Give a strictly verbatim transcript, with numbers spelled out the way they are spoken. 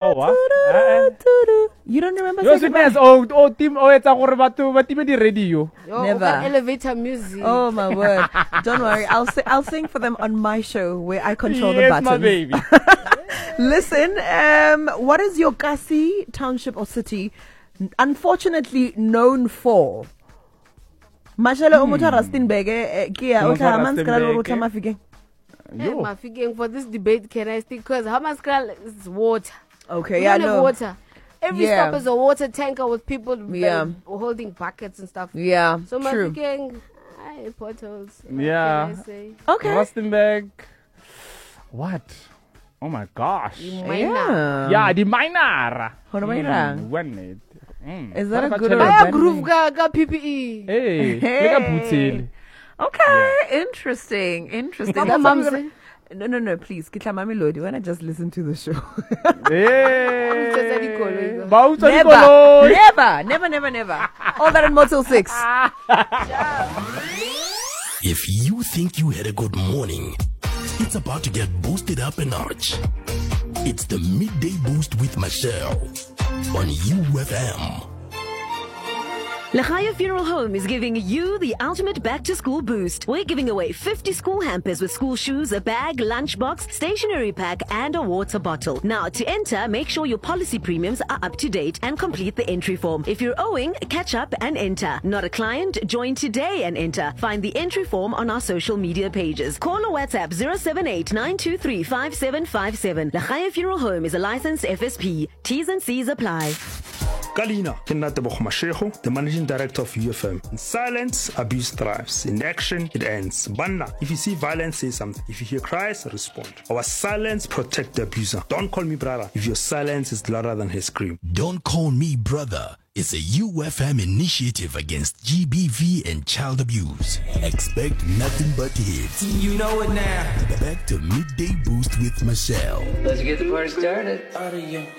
Oh, what? You don't remember? Yo, sweetness. Oh, oh, team. Oh, it's a horrible. But team the radio. Yo, Never. okay, elevator music. Oh my word! Don't worry, I'll sing. I'll sing for them on my show where I control Yes, the buttons. my baby. Listen, um, what is your Kasi township or city unfortunately known for? Mashele umuta Rustenburg kia Umuta uta Hammanskraal or Rustenburg. uta Mafikeng. Hey, Yo. my figuring for this debate, can I stick? Because Hammanskraal is water. Okay, We yeah, don't have no. water. Every Yeah. stop is a water tanker with people Yeah. um, holding buckets and stuff. Yeah, So my true. figuring, I potholes. What Yeah. Can I say? Okay. Rustenburg. What? Oh my gosh. Minor. Yeah. Yeah, the minor. Hono minor. Mm, When it. Mm. Is that a What good about or a Chele- Baya bad groove name? ka ka P P E. Hey, Hey. look at Bootsel. Okay, interesting, interesting. Mama, That's what mom we're gonna- say. No, no, no, please. Kitla Mami Lodi, when I just listen to the show. Hey. Utshetsa dikoloi. Ba utswa Never, dikoloi. never, never, never, never. All that in Motel six. If you think you had a good morning, it's about to get boosted up a notch. It's the Midday Boost with Michelle on U F M. Lechaya Funeral Home is giving you the ultimate back-to-school boost. We're giving away fifty school hampers with school shoes, a bag, lunchbox, stationery pack, and a water bottle. Now, to enter, make sure your policy premiums are up to date and complete the entry form. If you're owing, catch up and enter. Not a client? Join today and enter. Find the entry form on our social media pages. Call or WhatsApp zero seven eight nine two three five seven five seven. Lechaya Funeral Home is a licensed F S P. T's and C's apply. Kalina, Kinatebo Masheho, the managing director of U F M. In silence, abuse thrives. In action, it ends. Banna, if you see violence, say something. If you hear cries, respond. Our silence protect the abuser. Don't call me brother if your silence is louder than his scream. Don't Call Me Brother is a U F M initiative against G B V and child abuse. Expect nothing but hits. You know it now. Back to Midday Boost with Michelle. Let's get the party started. Out of you.